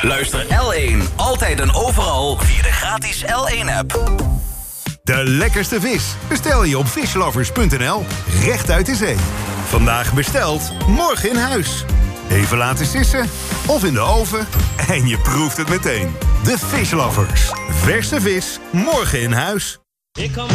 Luister L1 altijd en overal via de gratis L1-app. De lekkerste vis bestel je op fishlovers.nl, recht uit de zee. Vandaag besteld, morgen in huis. Even laten sissen of in de oven en je proeft het meteen. De Fishlovers. Verse vis, morgen in huis.